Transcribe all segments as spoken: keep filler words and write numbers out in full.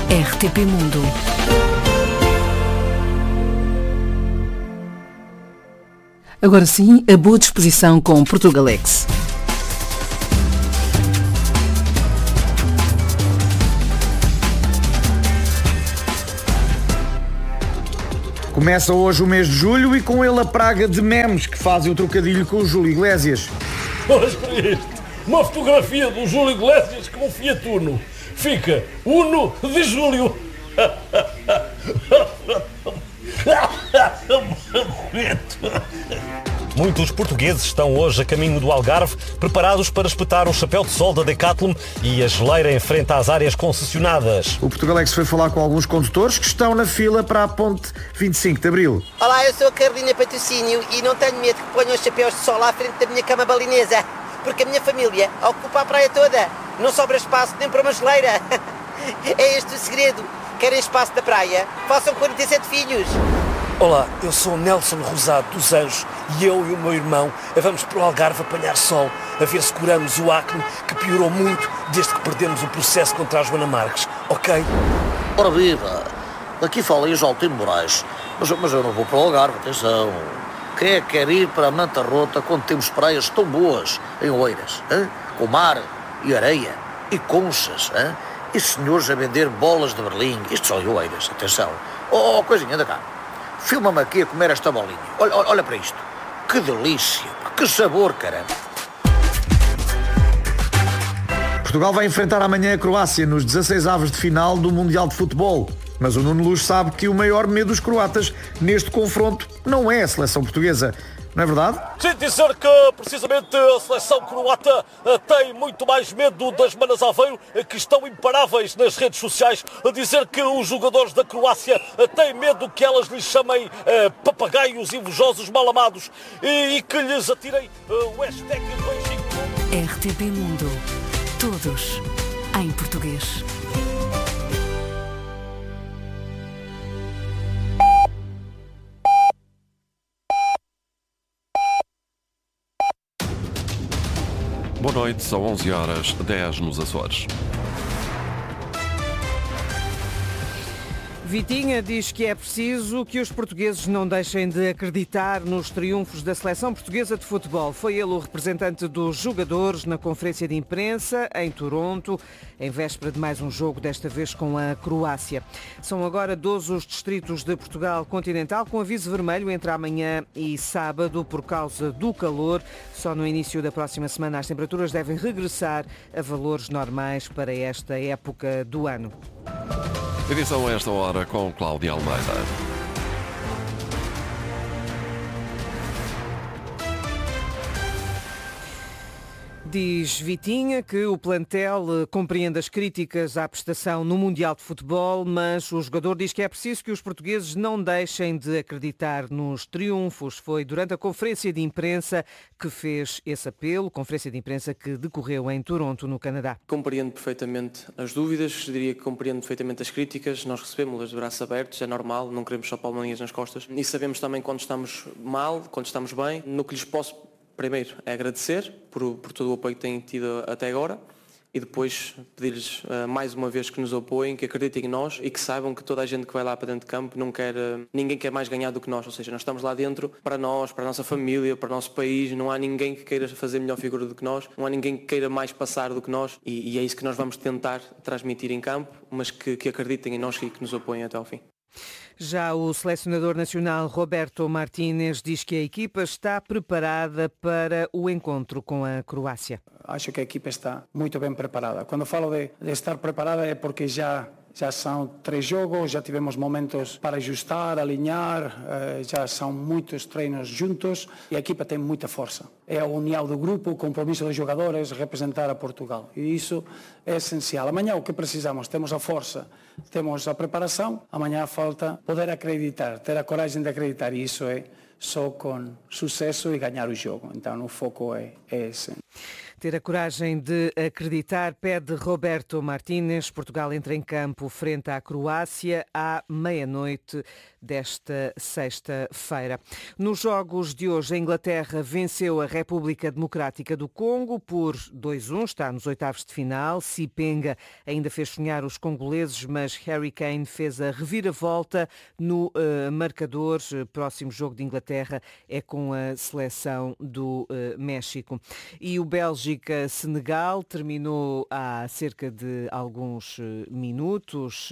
R T P Mundo. Agora sim, a boa disposição com Portugalex. Começa hoje o mês de julho e com ele a praga de memes que fazem o trocadilho com o Júlio Iglesias. Olha para isto, uma fotografia do Júlio Iglesias com um Fiat Uno. Fica Uno de Júlio. Muitos portugueses estão hoje a caminho do Algarve, preparados para espetar o chapéu de sol da Decathlon e a geleira em frente às áreas concessionadas. O Portugalex foi falar com alguns condutores que estão na fila para a ponte vinte e cinco de Abril. Olá, eu sou a Carolina Patrocínio e não tenho medo que ponham os chapéus de sol à frente da minha cama balinesa, porque a minha família ocupa a praia toda. Não sobra espaço nem para uma geleira. É este o segredo. Querem espaço da praia? Façam quarenta e sete filhos. Olá, eu sou o Nelson Rosado dos Anjos e eu e o meu irmão vamos para o Algarve apanhar sol, a ver se curamos o acne que piorou muito desde que perdemos o processo contra a Joana Marques, ok? Ora viva, daqui fala aí o Jaltino Moraes, mas, mas eu não vou para o Algarve, atenção. Quem é que quer ir para a Manta Rota quando temos praias tão boas em Oeiras, hein? Com mar e areia e conchas, hein? E senhores a vender bolas de Berlim, isto só em Oeiras, atenção. Oh, oh coisinha, anda cá. Filma-me aqui a comer esta bolinha. Olha, olha para isto. Que delícia. Que sabor, caramba. Portugal vai enfrentar amanhã a Croácia nos dezasseis avos de final do Mundial de Futebol. Mas o Nuno Luz sabe que o maior medo dos croatas neste confronto não é a seleção portuguesa. Não é verdade? Sim, dizer que precisamente a seleção croata tem muito mais medo das Manas Aveiro, que estão imparáveis nas redes sociais, a dizer que os jogadores da Croácia têm medo que elas lhes chamem eh, papagaios invejosos mal amados e, e que lhes atirem eh, o hashtag beijinho. R T P Mundo. Todos em português. Boa noite, são onze horas, dez nos Açores. Vitinha diz que é preciso que os portugueses não deixem de acreditar nos triunfos da seleção portuguesa de futebol. Foi ele o representante dos jogadores na conferência de imprensa em Toronto, em véspera de mais um jogo, desta vez com a Croácia. São agora doze os distritos de Portugal continental com aviso vermelho entre amanhã e sábado por causa do calor. Só no início da próxima semana as temperaturas devem regressar a valores normais para esta época do ano. Edição a esta hora com Cláudia Almeida. Diz Vitinha que o plantel compreende as críticas à prestação no Mundial de Futebol, mas o jogador diz que é preciso que os portugueses não deixem de acreditar nos triunfos. Foi durante a conferência de imprensa que fez esse apelo, conferência de imprensa que decorreu em Toronto, no Canadá. Compreendo perfeitamente as dúvidas, diria que compreendo perfeitamente as críticas, nós recebemos-las de braços abertos, é normal, não queremos só palmadinhas nas costas e sabemos também quando estamos mal, quando estamos bem. No que lhes posso primeiro é agradecer por, por todo o apoio que têm tido até agora e depois pedir-lhes uh, mais uma vez que nos apoiem, que acreditem em nós e que saibam que toda a gente que vai lá para dentro de campo não quer, uh, ninguém quer mais ganhar do que nós, ou seja, nós estamos lá dentro para nós, para a nossa família, para o nosso país, não há ninguém que queira fazer melhor figura do que nós, não há ninguém que queira mais passar do que nós e, e é isso que nós vamos tentar transmitir em campo, mas que, que acreditem em nós e que nos apoiem até ao fim. Já o selecionador nacional Roberto Martínez diz que a equipa está preparada para o encontro com a Croácia. Acho que a equipa está muito bem preparada. Quando falo de, de estar preparada é porque já Já são três jogos, já tivemos momentos para ajustar, alinhar, já são muitos treinos juntos e a equipa tem muita força. É a união do grupo, o compromisso dos jogadores, representar a Portugal. E isso é essencial. Amanhã o que precisamos? Temos a força, temos a preparação, amanhã falta poder acreditar, ter a coragem de acreditar e isso é só com sucesso e ganhar o jogo. Então o foco é, é esse. Ter a coragem de acreditar, pede Roberto Martínez. Portugal entra em campo frente à Croácia à meia-noite desta sexta-feira. Nos jogos de hoje, a Inglaterra venceu a República Democrática do Congo por dois a um, está nos oitavos de final. Sipenga ainda fez sonhar os congoleses, mas Harry Kane fez a reviravolta no uh, marcador. Próximo jogo de Inglaterra é com a seleção do uh, México. E o Bélgica Bélgica-Senegal terminou há cerca de alguns minutos.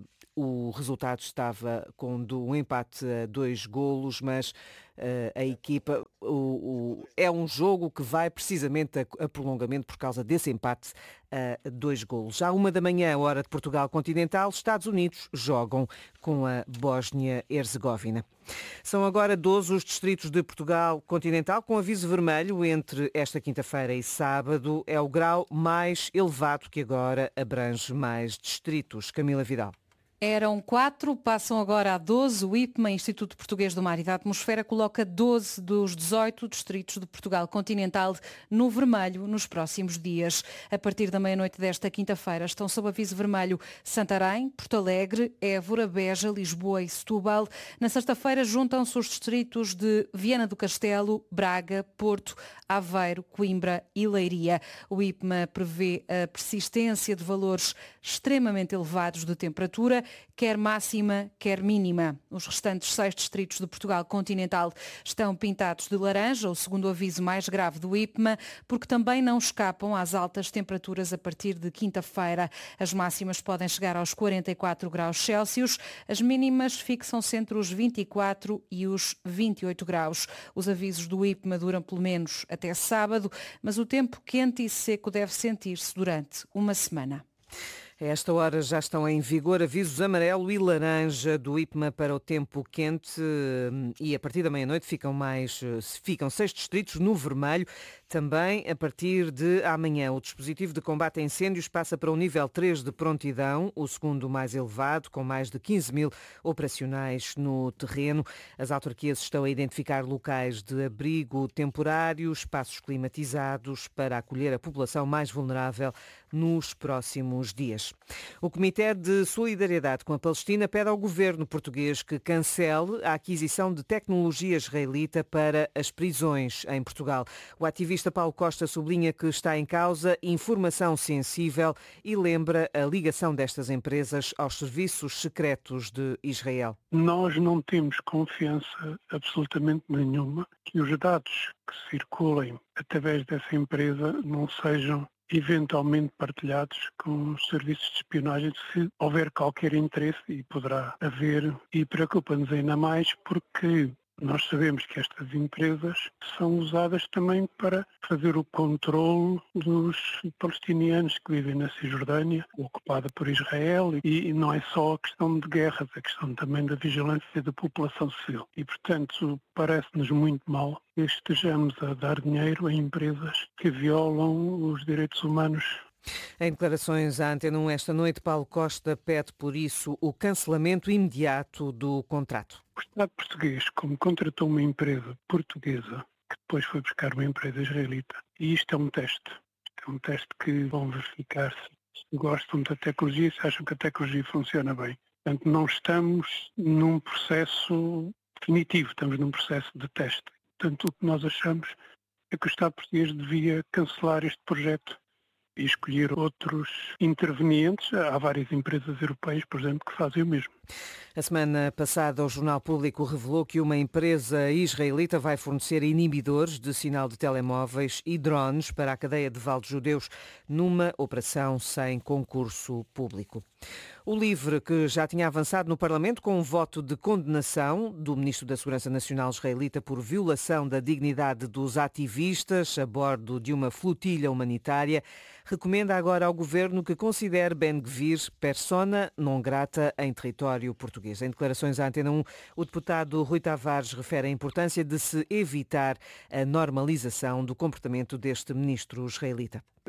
O resultado estava com um empate a dois golos, mas uh, a equipa o, o, é um jogo que vai precisamente a, a prolongamento por causa desse empate a dois golos. À uma da manhã, hora de Portugal continental, Estados Unidos jogam com a Bósnia-Herzegovina. São agora doze os distritos de Portugal continental com aviso vermelho entre esta quinta-feira e sábado. É o grau mais elevado que agora abrange mais distritos. Camila Vidal. Eram quatro, passam agora a doze. O I P M A, Instituto Português do Mar e da Atmosfera, coloca doze dos dezoito distritos de Portugal continental no vermelho nos próximos dias. A partir da meia-noite desta quinta-feira estão sob aviso vermelho Santarém, Porto Alegre, Évora, Beja, Lisboa e Setúbal. Na sexta-feira juntam-se os distritos de Viana do Castelo, Braga, Porto, Aveiro, Coimbra e Leiria. O I P M A prevê a persistência de valores extremamente elevados de temperatura, quer máxima, quer mínima. Os restantes seis distritos de Portugal continental estão pintados de laranja, o segundo aviso mais grave do I P M A, porque também não escapam às altas temperaturas a partir de quinta-feira. As máximas podem chegar aos quarenta e quatro graus Celsius, as mínimas fixam-se entre os vinte e quatro e os vinte e oito graus. Os avisos do I P M A duram pelo menos até sábado, mas o tempo quente e seco deve sentir-se durante uma semana. A esta hora já estão em vigor avisos amarelo e laranja do I P M A para o tempo quente e a partir da meia-noite ficam mais, ficam seis distritos no vermelho. Também a partir de amanhã o dispositivo de combate a incêndios passa para o nível três de prontidão, o segundo mais elevado, com mais de quinze mil operacionais no terreno. As autarquias estão a identificar locais de abrigo temporário, espaços climatizados para acolher a população mais vulnerável nos próximos dias. O Comitê de Solidariedade com a Palestina pede ao governo português que cancele a aquisição de tecnologia israelita para as prisões em Portugal. O ativista Paulo Costa sublinha que está em causa informação sensível e lembra a ligação destas empresas aos serviços secretos de Israel. Nós não temos confiança absolutamente nenhuma que os dados que circulem através dessa empresa não sejam eventualmente partilhados com os serviços de espionagem, se houver qualquer interesse, e poderá haver, e preocupa-nos ainda mais porque nós sabemos que estas empresas são usadas também para fazer o controle dos palestinianos que vivem na Cisjordânia, ocupada por Israel, e não é só a questão de guerras, é a questão também da vigilância da população civil. E, portanto, parece-nos muito mal que estejamos a dar dinheiro a empresas que violam os direitos humanos. Em declarações à Antena um esta noite, Paulo Costa pede, por isso, o cancelamento imediato do contrato. O Estado português, como contratou uma empresa portuguesa, que depois foi buscar uma empresa israelita, e isto é um teste. É um teste que vão verificar se gostam da tecnologia, se acham que a tecnologia funciona bem. Portanto, não estamos num processo definitivo, estamos num processo de teste. Portanto, o que nós achamos é que o Estado português devia cancelar este projeto e escolher outros intervenientes. Há várias empresas europeias, por exemplo, que fazem o mesmo. A semana passada, o Jornal Público revelou que uma empresa israelita vai fornecer inibidores de sinal de telemóveis e drones para a cadeia de Valde-Judeus numa operação sem concurso público. O LIVRE, que já tinha avançado no Parlamento com um voto de condenação do Ministro da Segurança Nacional israelita por violação da dignidade dos ativistas a bordo de uma flotilha humanitária, recomenda agora ao Governo que considere Ben-Gvir persona non grata em território português. Em declarações à Antena um, o deputado Rui Tavares refere a importância de se evitar a normalização do comportamento deste ministro israelita.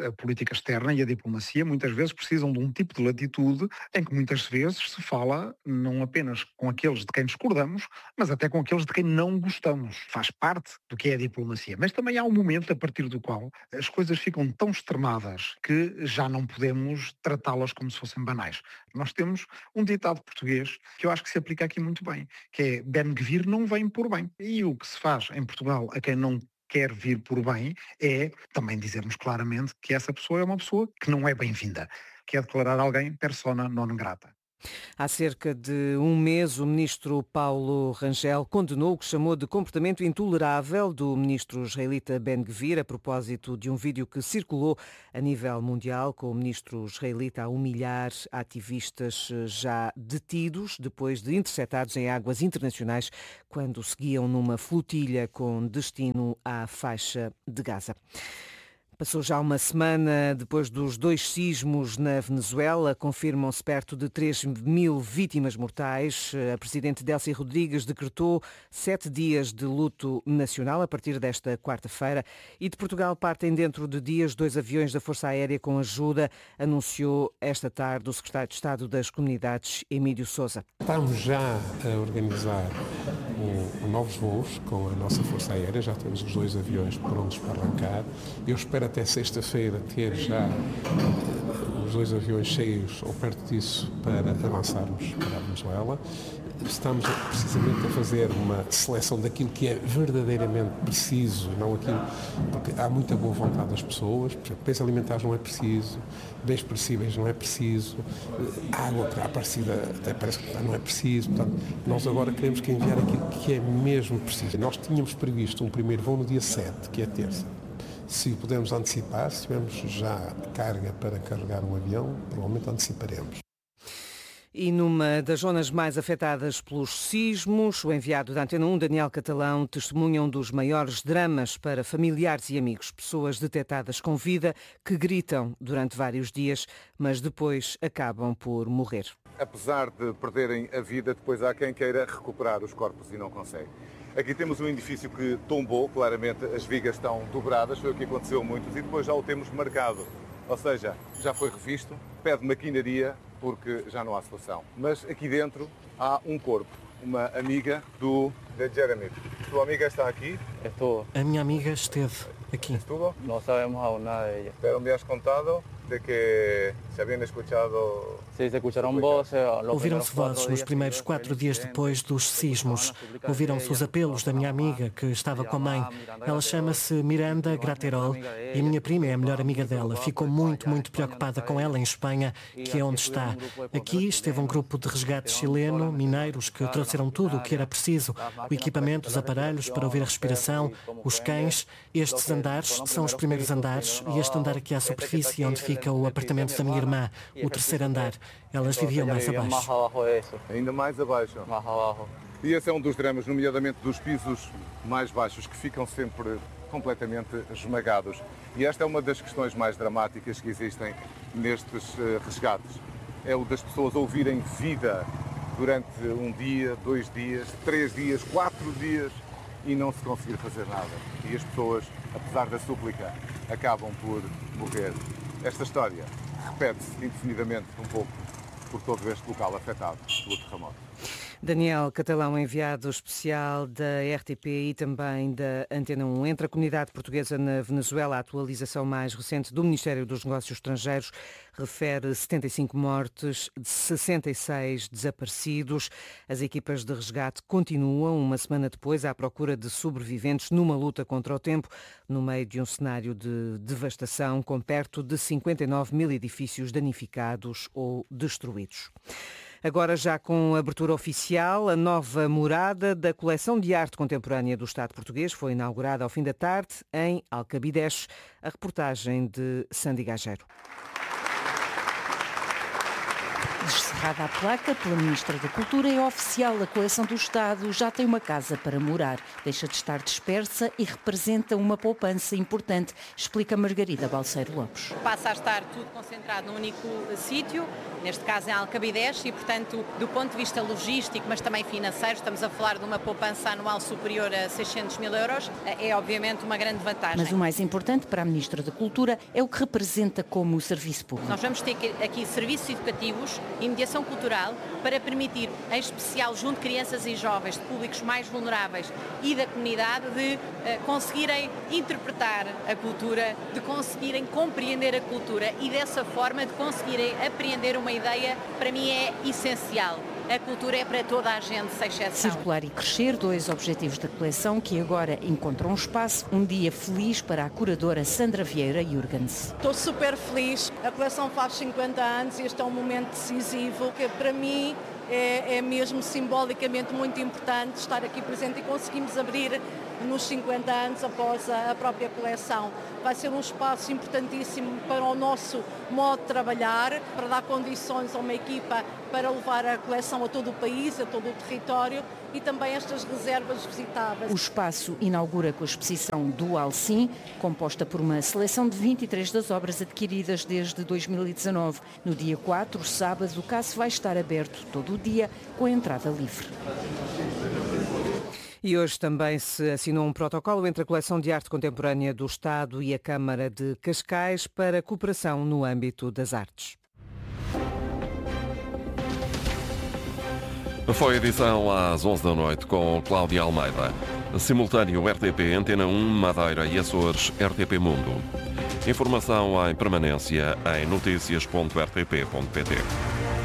A política externa e a diplomacia muitas vezes precisam de um tipo de latitude em que muitas vezes se fala não apenas com aqueles de quem discordamos, mas até com aqueles de quem não gostamos. Faz parte do que é a diplomacia. Mas também há um momento a partir do qual as coisas ficam tão extremadas que já não podemos tratá-las como se fossem banais. Nós temos um ditado português que eu acho que se aplica aqui muito bem, que é Ben-Gvir não vem por bem. E o que se faz em Portugal a quem não quer vir por bem é também dizermos claramente que essa pessoa é uma pessoa que não é bem-vinda, que é declarar alguém persona non grata. Há cerca de um mês, o ministro Paulo Rangel condenou o que chamou de comportamento intolerável do ministro israelita Ben-Gvir a propósito de um vídeo que circulou a nível mundial com o ministro israelita a humilhar ativistas já detidos depois de interceptados em águas internacionais quando seguiam numa flotilha com destino à faixa de Gaza. Passou já uma semana depois dos dois sismos na Venezuela, confirmam-se perto de três mil vítimas mortais. A presidente Delcy Rodrigues decretou sete dias de luto nacional a partir desta quarta-feira e de Portugal partem dentro de dias dois aviões da Força Aérea com ajuda, anunciou esta tarde o secretário de Estado das Comunidades, Emílio Sousa. Estamos já a organizar um, novos voos com a nossa Força Aérea, já temos os dois aviões prontos para arrancar. Eu espero até sexta-feira ter já os dois aviões cheios ou perto disso para avançarmos para a Venezuela. Estamos precisamente a fazer uma seleção daquilo que é verdadeiramente preciso, não aquilo, porque há muita boa vontade das pessoas, por exemplo, bens alimentares não é preciso, bens perecíveis não é preciso, água que aparecida até parece que não é preciso, portanto, nós agora queremos que enviar aquilo que é mesmo preciso. Nós tínhamos previsto um primeiro voo no dia sete, que é terça. Se pudermos antecipar, se tivermos já carga para carregar um avião, provavelmente anteciparemos. E numa das zonas mais afetadas pelos sismos, o enviado da Antena um, Daniel Catalão, testemunha um dos maiores dramas para familiares e amigos. Pessoas detectadas com vida que gritam durante vários dias, mas depois acabam por morrer. Apesar de perderem a vida, depois há quem queira recuperar os corpos e não consegue. Aqui temos um edifício que tombou, claramente as vigas estão dobradas, foi o que aconteceu a muitos, e depois já o temos marcado. Ou seja, já foi revisto, pede maquinaria, porque já não há solução. Mas aqui dentro há um corpo, uma amiga do de Jeremy. Sua amiga está aqui? Estou. A minha amiga esteve aqui. Estuvo? Não sabemos aún nada de ella. Pero me has contado de que se habían escuchado... Sí, se escucharon voces. Ouviram-se vozes nos primeiros quatro dias depois dos sismos. Ouviram-se os apelos da minha amiga, que estava com a mãe. Ela chama-se Miranda Graterol e a minha prima é a melhor amiga dela. Ficou muito, muito preocupada com ela em Espanha, que é onde está. Aqui esteve um grupo de resgate chileno, mineiros, que trouxeram tudo o que era preciso. O equipamento, os aparelhos para ouvir a respiração, os cães. Estes andares são os primeiros andares e este andar aqui à superfície, onde fica o apartamento da minha irmã, o terceiro andar. Elas viviam mais abaixo. Ainda mais abaixo. E esse é um dos dramas, nomeadamente dos pisos mais baixos, que ficam sempre completamente esmagados. E esta é uma das questões mais dramáticas que existem nestes resgates. É o das pessoas ouvirem vida durante um dia, dois dias, três dias, quatro dias e não se conseguir fazer nada. E as pessoas, apesar da súplica, acabam por morrer. Esta história repete-se indefinidamente um pouco por todo este local afetado pelo terremoto. Daniel Catalão, enviado especial da R T P e também da Antena um. Entre a comunidade portuguesa na Venezuela, a atualização mais recente do Ministério dos Negócios Estrangeiros refere setenta e cinco mortes, sessenta e seis desaparecidos. As equipas de resgate continuam, uma semana depois, à procura de sobreviventes numa luta contra o tempo, no meio de um cenário de devastação com perto de cinquenta e nove mil edifícios danificados ou destruídos. Agora já com abertura oficial, a nova morada da coleção de arte contemporânea do Estado português foi inaugurada ao fim da tarde em Alcabideche. A reportagem de Sandy Gageiro. Honrada à placa pela Ministra da Cultura, é oficial. A coleção do Estado já tem uma casa para morar. Deixa de estar dispersa e representa uma poupança importante, explica Margarida Balseiro Lopes. Passa a estar tudo concentrado num único sítio, neste caso em Alcabidez, e portanto, do ponto de vista logístico, mas também financeiro, estamos a falar de uma poupança anual superior a seiscentos mil euros, é obviamente uma grande vantagem. Mas o mais importante para a Ministra da Cultura é o que representa como serviço público. Nós vamos ter aqui serviços educativos e mediação cultural para permitir, em especial junto de crianças e jovens, de públicos mais vulneráveis e da comunidade, de uh, conseguirem interpretar a cultura, de conseguirem compreender a cultura e dessa forma de conseguirem apreender uma ideia, para mim é essencial. A cultura é para toda a gente, sem exceção. Circular e crescer, dois objetivos da coleção que agora encontram espaço. Um dia feliz para a curadora Sandra Vieira Jurgens. Estou super feliz. A coleção faz cinquenta anos e este é um momento decisivo que para mim é, é mesmo simbolicamente muito importante estar aqui presente e conseguimos abrir nos cinquenta anos após a, a própria coleção. Vai ser um espaço importantíssimo para o nosso modo de trabalhar, para dar condições a uma equipa para levar a coleção a todo o país, a todo o território e também estas reservas visitáveis. O espaço inaugura com a exposição Dual Sim, composta por uma seleção de vinte e três das obras adquiridas desde dois mil e dezanove. No dia quatro, sábado, o caso vai estar aberto todo o dia com a entrada livre. E hoje também se assinou um protocolo entre a Coleção de Arte Contemporânea do Estado e a Câmara de Cascais para cooperação no âmbito das artes. Foi a edição às onze da noite com Cláudia Almeida. Simultâneo R T P, Antena um, Madeira e Açores, R T P Mundo. Informação em permanência em notícias ponto r t p ponto p t.